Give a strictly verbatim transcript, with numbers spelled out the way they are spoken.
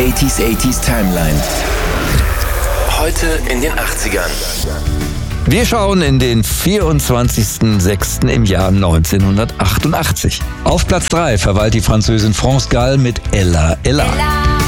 achtziger achtziger Timeline. Heute in den achtzigern. Wir schauen in den vierundzwanzigsten sechsten im Jahr neunzehnhundertachtundachtzig. Auf Platz drei verweilt die Französin France Gall mit Ella Ella. Ella.